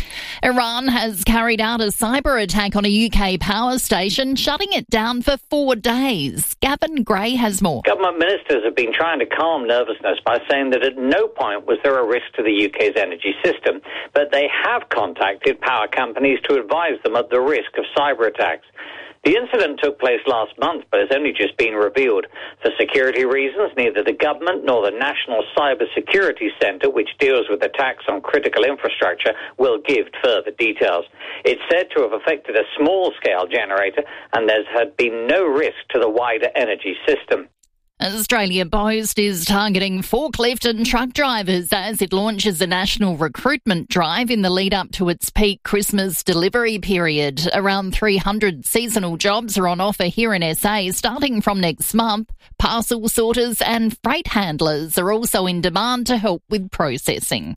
Iran has carried out a cyber attack on a U K power station, shutting it down for four days. Gavin Gray has more. Government ministers have been trying to calm nervousness by saying that at no point was there a risk to the U K's energy system, but they have contacted power companies to advise them of the risk of cyber attacks. The incident took place last month, but has only just been revealed. For security reasons, neither the government nor the National Cyber Security Centre, which deals with attacks on critical infrastructure, will give further details. It's said to have affected a small-scale generator, and there's had been no risk to the wider energy system. Australia Post is targeting forklift and truck drivers as it launches a national recruitment drive in the lead up to its peak Christmas delivery period. Around three hundred seasonal jobs are on offer here in S A starting from next month. Parcel sorters and freight handlers are also in demand to help with processing.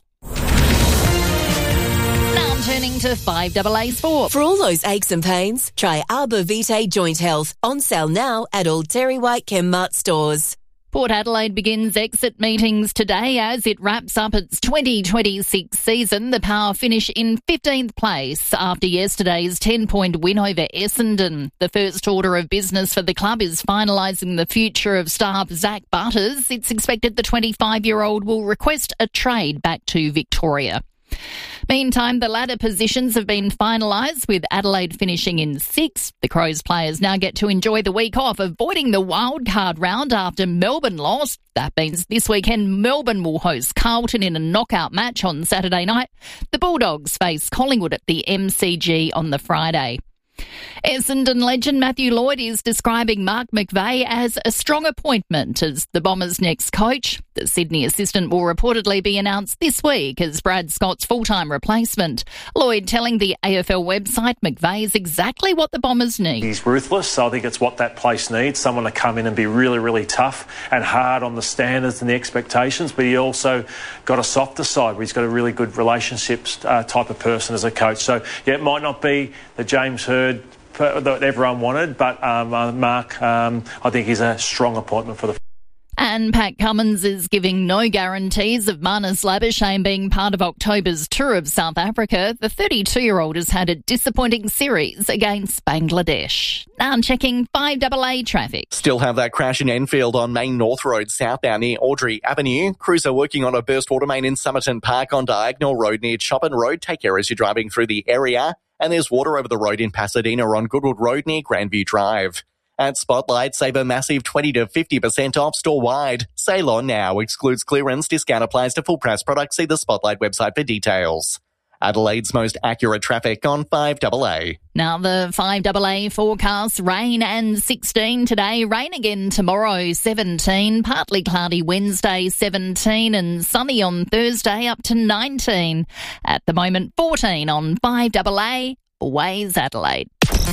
Now turning to five A A Sport. For all those aches and pains, try Arbor Vitae Joint Health. On sale now at all Terry White Chemmart stores. Port Adelaide begins exit meetings today as it wraps up its twenty twenty-six season. The Power finish in fifteenth place after yesterday's ten-point win over Essendon. The first order of business for the club is finalising the future of star Zach Butters. It's expected the twenty-five-year-old will request a trade back to Victoria. Meantime, the ladder positions have been finalised, with Adelaide finishing in sixth. The Crows players now get to enjoy the week off, avoiding the wildcard round after Melbourne lost. That means this weekend Melbourne will host Carlton in a knockout match on Saturday night. The Bulldogs face Collingwood at the M C G on the Friday. Essendon legend Matthew Lloyd is describing Mark McVeigh as a strong appointment as the Bombers' next coach. The Sydney assistant will reportedly be announced this week as Brad Scott's full-time replacement. Lloyd telling the A F L website McVeigh is exactly what the Bombers need. He's ruthless, so I think it's what that place needs, someone to come in and be really, really tough and hard on the standards and the expectations, but he also got a softer side where he's got a really good relationships uh, type of person as a coach. So, yeah, it might not be the James Hird that everyone wanted, but um, uh, Mark, um, I think he's a strong appointment for the... And Pat Cummins is giving no guarantees of Marnus Labuschagne being part of October's tour of South Africa. The thirty-two-year-old has had a disappointing series against Bangladesh. Now I'm checking five A A traffic. Still have that crash in Enfield on Main North Road southbound near Audrey Avenue. Crews are working on a burst water main in Somerton Park on Diagonal Road near Chopin Road. Take care as you're driving through the area. And there's water over the road in Pasadena on Goodwood Road near Grandview Drive. At Spotlight, save a massive twenty to fifty percent off store-wide. Sale on now. Excludes clearance. Discount applies to full price products. See the Spotlight website for details. Adelaide's most accurate traffic on five A A. Now the five A A forecast, rain and sixteen today, rain again tomorrow seventeen, partly cloudy Wednesday seventeen and sunny on Thursday up to nineteen. At the moment fourteen on five A A, always Adelaide.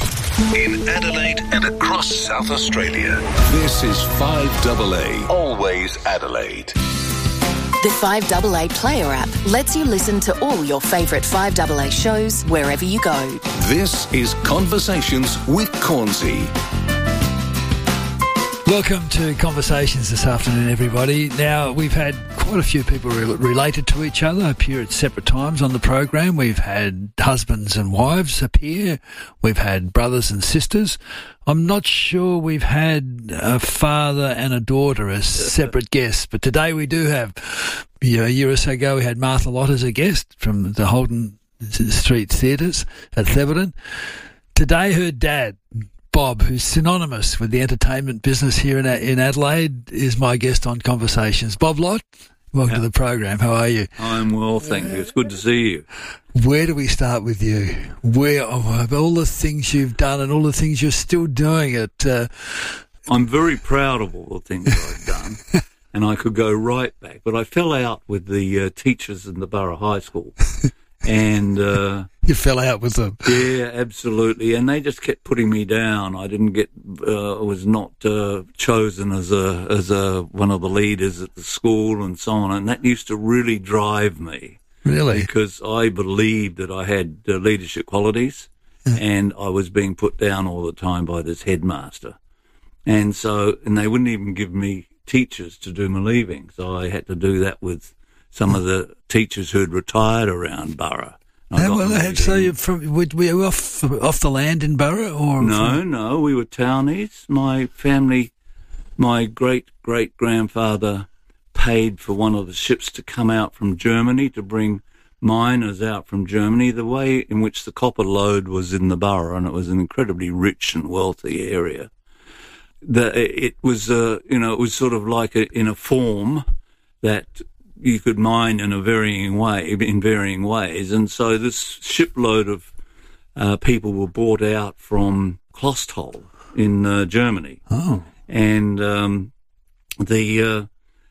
In Adelaide and across South Australia, this is five A A, always Adelaide. The five A A Player app lets you listen to all your favourite five A A shows wherever you go. This is Conversations with Cornsey. Welcome to Conversations this afternoon, everybody. Now, we've had quite a few people re- related to each other appear at separate times on the program. We've had husbands and wives appear. We've had brothers and sisters. I'm not sure we've had a father and a daughter as separate guests, but today we do have. You know, a year or so ago, we had Martha Lott as a guest from the Holden Street Theatres at Theberton. Today, her dad, Bob, who's synonymous with the entertainment business here in in Adelaide, is my guest on Conversations. Bob Lott, welcome yeah. to the program. How are you? I'm well, thank you. It's good to see you. Where do we start with you? Where of all the things you've done and all the things you're still doing at... Uh... I'm very proud of all the things I've done, and I could go right back. But I fell out with the uh, teachers in the Borough High School. And uh, you fell out with them. Yeah, absolutely. And they just kept putting me down. I didn't get, uh, I was not uh, chosen as a as a one of the leaders at the school and so on. And that used to really drive me. Really? Because I believed that I had uh, leadership qualities, yeah. and I was being put down all the time by this headmaster. And so, and they wouldn't even give me teachers to do my leaving. So I had to do that with some of the teachers who'd retired around Borough. Yeah, well, so you're from, were you off off the land in Borough? Or no, from... no, we were townies. My family, my great-great-grandfather paid for one of the ships to come out from Germany to bring miners out from Germany, the way in which the copper lode was in the Borough, and it was an incredibly rich and wealthy area. The, it was, uh, you know, it was sort of like a, in a form that you could mine in a varying way, in varying ways. And so this shipload of uh, people were brought out from Klostol in uh, Germany. Oh. And um, the uh,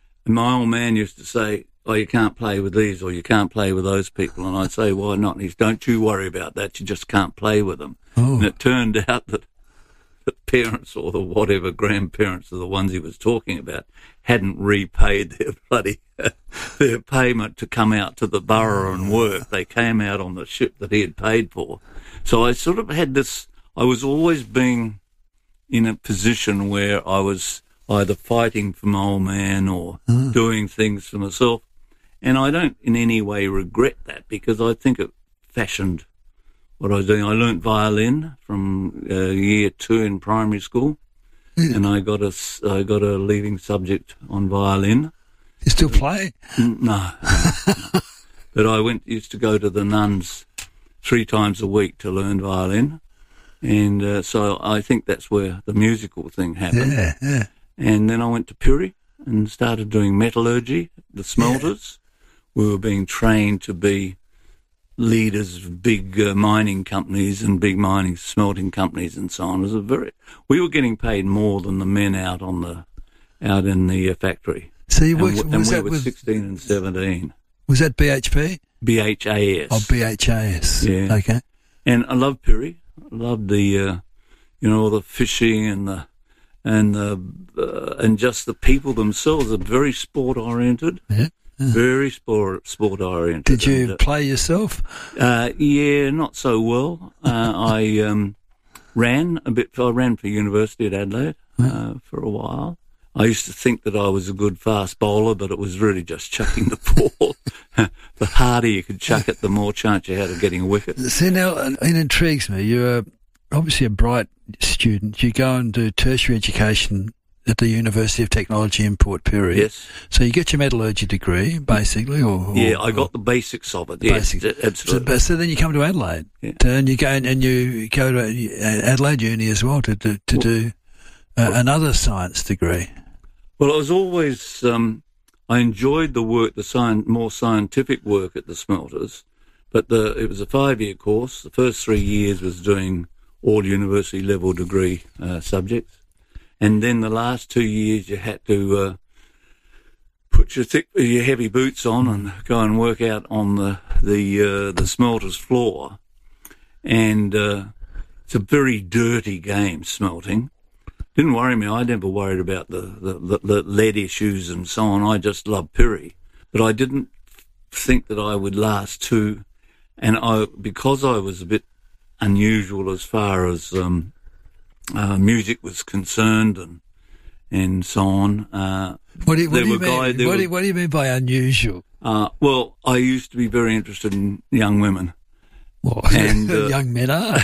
my old man used to say, "Oh, you can't play with these, or you can't play with those people." And I'd say, "Why not?" And he's, "Don't you worry about that. You just can't play with them." Oh. And it turned out that the parents or the whatever grandparents of the ones he was talking about hadn't repaid their bloody their payment to come out to the borough and work. They came out on the ship that he had paid for. So I sort of had this. I was always being in a position where I was either fighting for my old man or mm. doing things for myself. And I don't in any way regret that, because I think it fashioned what I was doing. I learnt violin from uh, year two in primary school, yeah. and I got a, I got a leading subject on violin. You still play? No. no, no. But I went used to go to the nuns three times a week to learn violin. And uh, so I think that's where the musical thing happened. Yeah, yeah. And then I went to Pirrie and started doing metallurgy, the smelters. Yeah. We were being trained to be leaders of big uh, mining companies and big mining smelting companies and so on. It was a very. We were getting paid more than the men out on the out in the uh, factory. So you worked, and, was and that we were with, sixteen and seventeen. Was that B H P? B H A S. Oh, B H A S. Yeah. Okay. And I love Pirrie. I loved the, uh, you know, the fishing and the, and the, uh, and just the people themselves are very sport oriented. Yeah. yeah. Very sport sport oriented. Did you and, uh, play yourself? Uh, yeah, not so well. Uh, I um, ran a bit. I ran for University at Adelaide uh, for a while. I used to think that I was a good fast bowler, but it was really just chucking the ball. The harder you could chuck it, the more chance you had of getting a wicket. See, now, it intrigues me. You're obviously a bright student. You go and do tertiary education at the University of Technology in Port Pirie. Yes. So you get your metallurgy degree, basically, or, or yeah, I got the basics of it. Yes, basics. absolutely. So, so then you come to Adelaide, yeah. and you go and you go to Adelaide Uni as well to do, to well, do uh, well, another science degree. Well, I was always. Um, I enjoyed the work, the science, more scientific work at the smelters, but the, it was a five-year course. The first three years was doing all university-level degree uh, subjects, and then the last two years you had to uh, put your thick, your heavy boots on and go and work out on the the uh, the smelter's floor, and uh, it's a very dirty game, smelting. Didn't worry me. I never worried about the, the, the lead issues and so on. I just loved Pirrie. But I didn't think that I would last two. And I, because I was a bit unusual as far as um, uh, music was concerned and and so on. Uh, what do you, what do you mean? Guys, what, do you, were, what do you mean by unusual? Uh, well, I used to be very interested in young women. What? And, uh, young men are.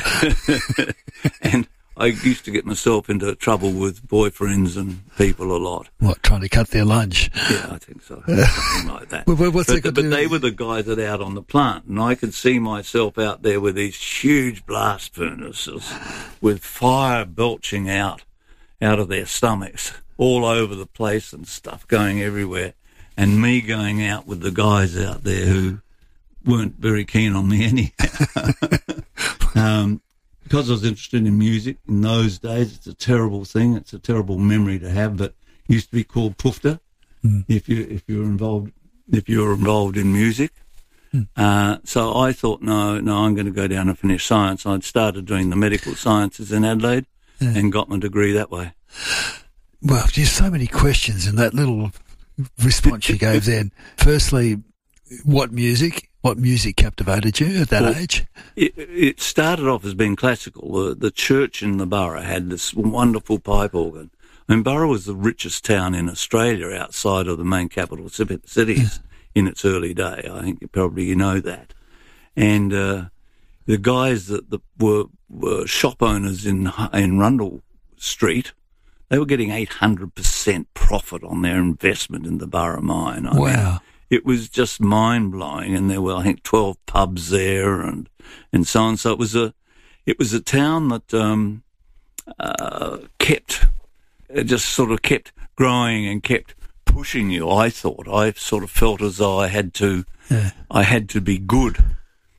and I used to get myself into trouble with boyfriends and people a lot. What, trying to cut their lunch? Yeah, I think so. Something like that. Well, what's but but but they were the guys that out on the plant, and I could see myself out there with these huge blast furnaces with fire belching out, out of their stomachs all over the place and stuff going everywhere, and me going out with the guys out there who weren't very keen on me anyhow. um, Because I was interested in music in those days, it's a terrible thing. It's a terrible memory to have, but it used to be called pufta mm. if you if you were involved if you were involved in music. Mm. Uh, so I thought, no, no, I'm going to go down and finish science. I'd started doing the medical sciences in Adelaide yeah. and got my degree that way. Well, there's so many questions in that little response you gave then. Firstly, what music? What music captivated you at that well, age? It, it started off as being classical. The, the church in the borough had this wonderful pipe organ. I mean, Borough was the richest town in Australia outside of the main capital cities in its early day. I think you probably you know that. And uh, the guys that, that were, were shop owners in in Rundle Street, they were getting eight hundred percent profit on their investment in the Borough mine. I wow. mean, it was just mind-blowing, and there were, I think, twelve pubs there and and so on. So it was a it was a town that um, uh, kept, it just sort of kept growing and kept pushing you, I thought. I sort of felt as though I had to, yeah. I had to be good It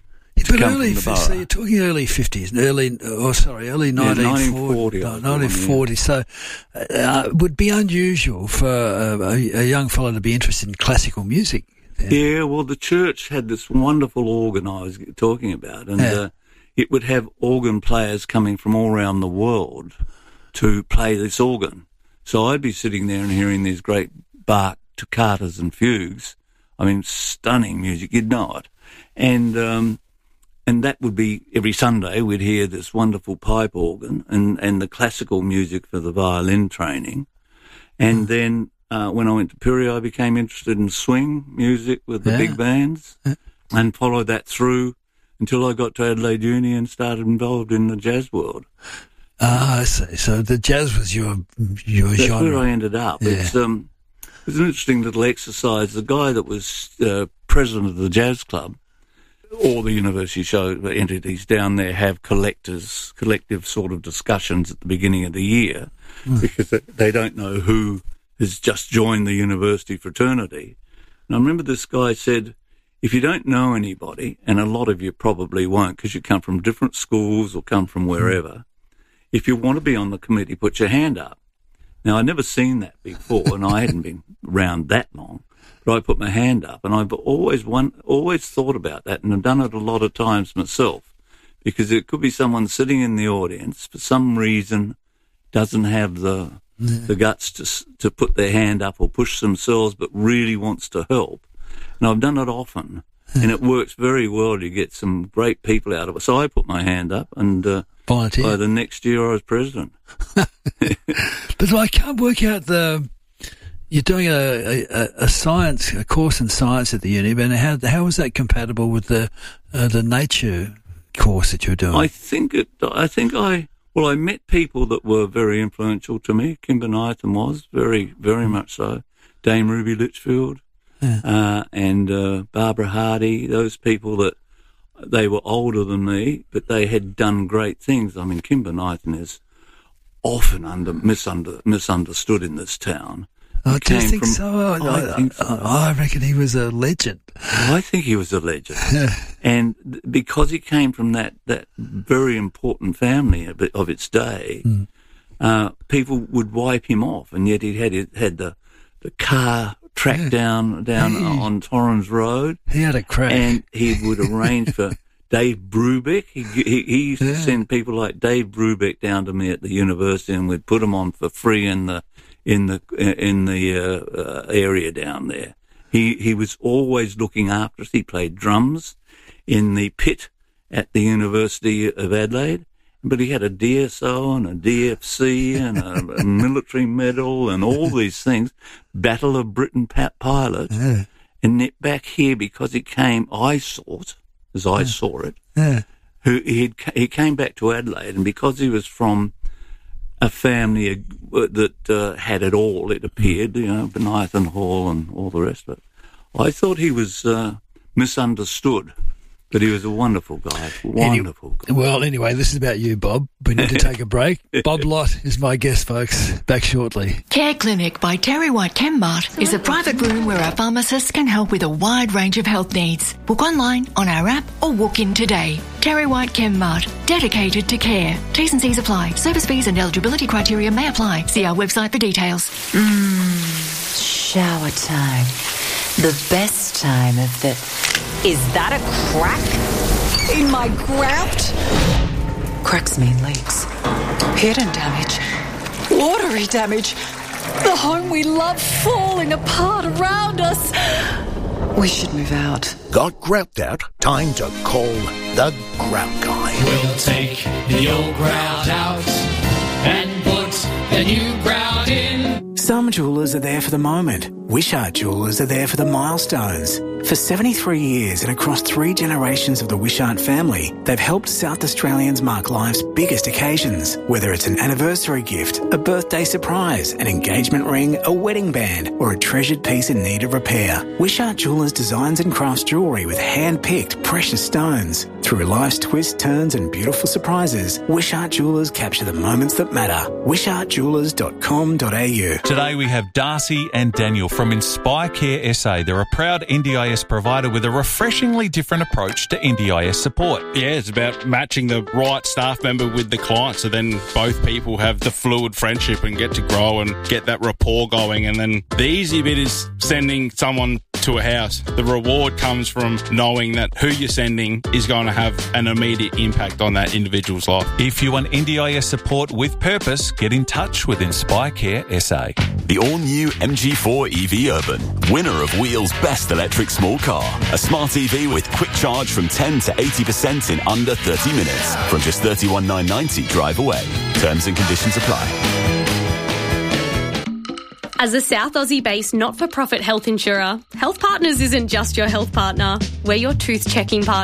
to but come early, from the borough. so you're talking early fifties, early, oh sorry, early nineteen forty. Yeah, nineteen forty. So uh, it would be unusual for uh, a, a young fellow to be interested in classical music. Yeah. yeah, well, the church had this wonderful organ I was talking about, and yeah. uh, it would have organ players coming from all around the world to play this organ. So I'd be sitting there and hearing these great Bach toccatas and fugues. I mean, stunning music, you'd know it. And um, and that would be every Sunday we'd hear this wonderful pipe organ and, and the classical music for the violin training. And then uh, when I went to Puri, I became interested in swing music with the yeah. big bands yeah. and followed that through until I got to Adelaide Uni and started involved in the jazz world. Ah, I see. So the jazz was your your That's genre. That's where I ended up. Yeah. It's, um, it was an interesting little exercise. The guy that was uh, president of the jazz club, all the university show entities down there have collectors, collective sort of discussions at the beginning of the year mm. because they don't know who has just joined the university fraternity. And I remember this guy said, if you don't know anybody, and a lot of you probably won't because you come from different schools or come from wherever, mm. if you want to be on the committee, put your hand up. Now, I'd never seen that before, and I hadn't been around that long, but I put my hand up, and I've always one, always thought about that, and I've done it a lot of times myself, because it could be someone sitting in the audience, for some reason, doesn't have the yeah. the guts to to put their hand up or push themselves, but really wants to help. And I've done it often, and it works very well to get some great people out of it. So I put my hand up, and uh, volunteer. By the next year I was president. But I can't work out the. You're doing a, a, a science a course in science at the uni, but how how is that compatible with the uh, the nature course that you're doing? I think it. I think I. Well, I met people that were very influential to me. Kimber Knighton was very, very much so. Dame Ruby Litchfield, yeah. uh, and uh, Barbara Hardy. Those people that they were older than me, but they had done great things. I mean, Kimber Knighton is often under misunder, misunderstood in this town. I do think, from, so. I, I, think so. I reckon he was a legend. I think he was a legend. And th- because he came from that, that very important family of, of its day, mm. uh, people would wipe him off, and yet he had had the, the car track yeah. down down hey. on Torrens Road. He had a crack. And he would arrange for Dave Brubeck. He, he, he used yeah. to send people like Dave Brubeck down to me at the university, and we'd put them on for free in the in the in the uh, uh, area down there. He he was always looking after us. He played drums in the pit at the University of Adelaide, but he had a D S O and a D F C and a, a military medal and all these things. Battle of Britain pilot, yeah. and then back here because he came. I thought, as I yeah. saw it, yeah. who he he came back to Adelaide, and because he was from a family that uh, had it all, it appeared, you know, Benithan Hall and all the rest of it. I thought he was uh, misunderstood, but he was a wonderful guy, wonderful Any, guy. Well, anyway, this is about you, Bob. We need to take a break. Bob Lott is my guest, folks. Back shortly. Care Clinic by Terry White Chemmart is a private room where our pharmacists can help with a wide range of health needs. Book online, on our app, or walk in today. Terry White Chemmart, dedicated to care. T's and C's apply. Service fees and eligibility criteria may apply. See our website for details. Mmm, shower time. The best time of the... Is that a crack in my grout? Cracks mean leaks. Hidden damage. Watery damage. The home we love falling apart around us. We should move out. Got grout out? Time to call the Grout Guy. We'll take the old grout out and put the new grout in. Some jewellers are there for the moment. Wishart Jewellers are there for the milestones. For seventy-three years and across three generations of the Wishart family, they've helped South Australians mark life's biggest occasions. Whether it's an anniversary gift, a birthday surprise, an engagement ring, a wedding band, or a treasured piece in need of repair, Wishart Jewellers designs and crafts jewellery with hand-picked precious stones. Through life's twists, turns and beautiful surprises, Wishart Jewellers capture the moments that matter. wishart jewellers dot com dot a u. Today we have Darcy and Daniel from Inspire Care S A. They're a proud N D I I S provider with a refreshingly different approach to N D I S support. Yeah, it's about matching the right staff member with the client, so then both people have the fluid friendship and get to grow and get that rapport going. And then the easy bit is sending someone to a house. The reward comes from knowing that who you're sending is going to have an immediate impact on that individual's life. If you want N D I S support with purpose, get in touch with Inspire Care S A. The all-new M G four E V Urban, winner of Wheel's Best Electric Small Car. A smart E V with quick charge from ten to eighty percent in under thirty minutes. From just thirty-one thousand nine hundred ninety drive away. Terms and conditions apply. As a South Aussie-based not-for-profit health insurer, Health Partners isn't just your health partner. We're your tooth-checking partner.